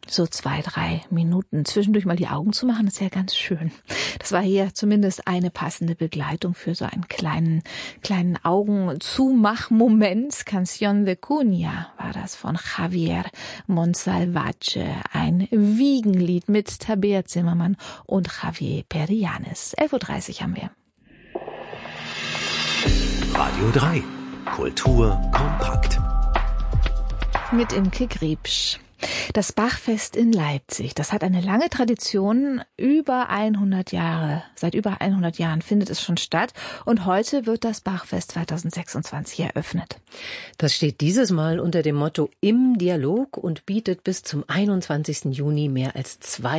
So 2-3 Minuten. Zwischendurch mal die Augen zu machen, ist ja ganz schön. Das war hier zumindest eine passende Begleitung für so einen kleinen Augenzumach-Moment. Canción de Cuna war das von Javier Monsalvatge. Ein Wiegenlied mit Tabea Zimmermann und Javier Perianes. 11.30 Uhr haben wir. Radio 3. Kultur kompakt. Mit Imke Griebsch. Das Bachfest in Leipzig, das hat eine lange Tradition, über 100 Jahre. Seit über 100 Jahren findet es schon statt und heute wird das Bachfest 2026 eröffnet. Das steht dieses Mal unter dem Motto Im Dialog und bietet bis zum 21. Juni mehr als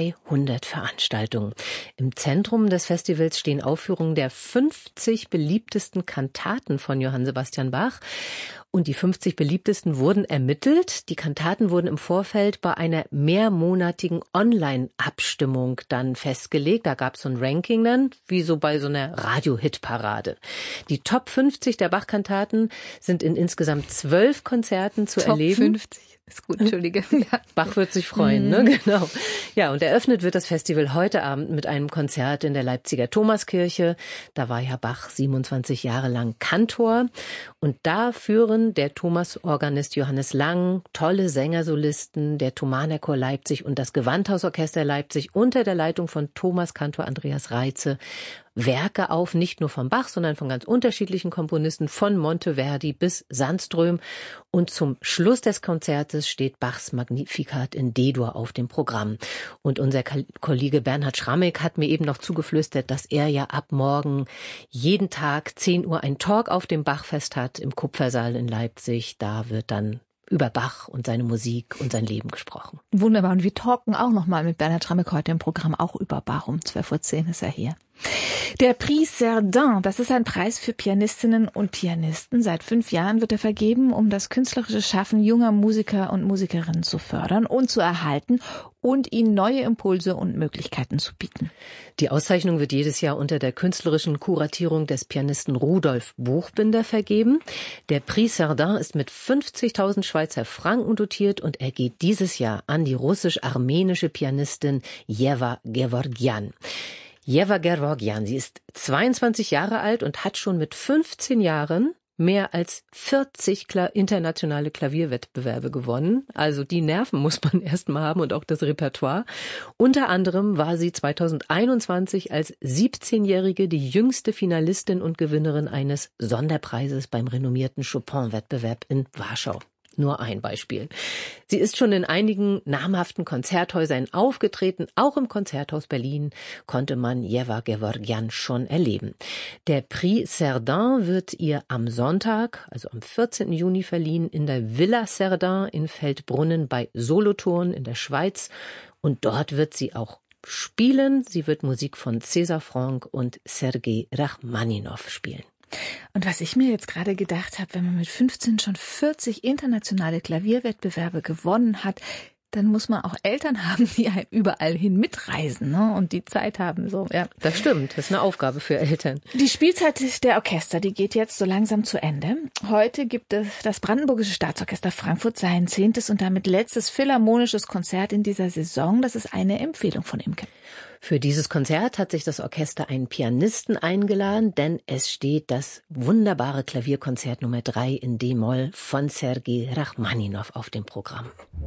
200 Veranstaltungen. Im Zentrum des Festivals stehen Aufführungen der 50 beliebtesten Kantaten von Johann Sebastian Bach. Und die 50 beliebtesten wurden ermittelt. Die Kantaten wurden im Vorfeld bei einer mehrmonatigen Online-Abstimmung dann festgelegt. Da gab es so ein Ranking dann, wie so bei so einer Radio-Hit-Parade. Die Top 50 der Bach-Kantaten sind in insgesamt 12 Konzerten zu erleben. Top 50. Ist gut, entschuldige. Ja. Bach wird sich freuen, ne? Genau. Ja, und eröffnet wird das Festival heute Abend mit einem Konzert in der Leipziger Thomaskirche. Da war ja Bach 27 Jahre lang Kantor. Und da führen der Thomasorganist Johannes Lang, tolle Sängersolisten, der Thomanerchor Leipzig und das Gewandhausorchester Leipzig unter der Leitung von Thomaskantor Andreas Reitze Werke auf, nicht nur von Bach, sondern von ganz unterschiedlichen Komponisten, von Monteverdi bis Sandström. Und zum Schluss des Konzertes steht Bachs Magnificat in D-Dur auf dem Programm. Und unser Kollege Bernhard Schrammek hat mir eben noch zugeflüstert, dass er ja ab morgen jeden Tag 10 Uhr ein Talk auf dem Bachfest hat im Kupfersaal in Leipzig. Da wird dann über Bach und seine Musik und sein Leben gesprochen. Wunderbar. Und wir talken auch nochmal mit Bernhard Schrammek heute im Programm auch über Bach. Um 12.10 Uhr ist er hier. Der Prix Cerdin, das ist ein Preis für Pianistinnen und Pianisten. Seit 5 Jahren wird er vergeben, um das künstlerische Schaffen junger Musiker und Musikerinnen zu fördern und zu erhalten und ihnen neue Impulse und Möglichkeiten zu bieten. Die Auszeichnung wird jedes Jahr unter der künstlerischen Kuratierung des Pianisten Rudolf Buchbinder vergeben. Der Prix Cerdin ist mit 50.000 Schweizer Franken dotiert und er geht dieses Jahr an die russisch-armenische Pianistin Jeva Gevorgyan. Jeva Gevorgyan, sie ist 22 Jahre alt und hat schon mit 15 Jahren mehr als 40 internationale Klavierwettbewerbe gewonnen. Also die Nerven muss man erst mal haben und auch das Repertoire. Unter anderem war sie 2021 als 17-Jährige die jüngste Finalistin und Gewinnerin eines Sonderpreises beim renommierten Chopin-Wettbewerb in Warschau. Nur ein Beispiel. Sie ist schon in einigen namhaften Konzerthäusern aufgetreten. Auch im Konzerthaus Berlin konnte man Jeva Gevorgyan schon erleben. Der Prix Cerdin wird ihr am Sonntag, also am 14. Juni verliehen, in der Villa Cerdin in Feldbrunnen bei Solothurn in der Schweiz. Und dort wird sie auch spielen. Sie wird Musik von César Franck und Sergei Rachmaninow spielen. Und was ich mir jetzt gerade gedacht habe, wenn man mit 15 schon 40 internationale Klavierwettbewerbe gewonnen hat, dann muss man auch Eltern haben, die einem überall hin mitreisen, ne? Und die Zeit haben. So, ja. Das stimmt, das ist eine Aufgabe für Eltern. Die Spielzeit der Orchester, die geht jetzt so langsam zu Ende. Heute gibt es das Brandenburgische Staatsorchester Frankfurt sein 10. und damit letztes philharmonisches Konzert in dieser Saison. Das ist eine Empfehlung von Imke. Für dieses Konzert hat sich das Orchester einen Pianisten eingeladen, denn es steht das wunderbare Klavierkonzert Nummer 3 in D-Moll von Sergei Rachmaninow auf dem Programm.